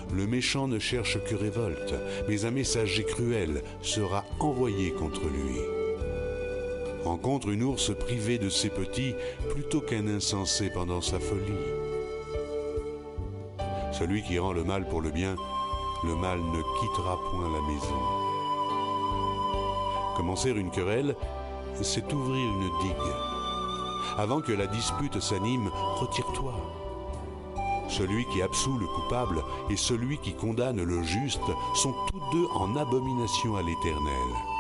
Le méchant ne cherche que révolte, mais un messager cruel sera envoyé contre lui. Rencontre une ours privée de ses petits plutôt qu'un insensé pendant sa folie. Celui qui rend le mal pour le bien, le mal ne quittera point la maison. Commencer une querelle, c'est ouvrir une digue. Avant que la dispute s'anime, retire-toi. Celui qui absout le coupable et celui qui condamne le juste sont tous deux en abomination à l'Éternel.